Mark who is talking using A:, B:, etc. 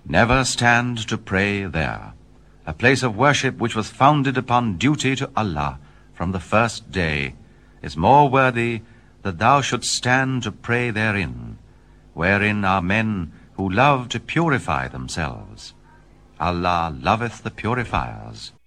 A: Never stand to pray there. A place of worship which was founded upon duty to Allah from the first day is more worthy that thou shouldst stand to pray therein, wherein are men who love to purify themselves. Allah loveth the purifiers.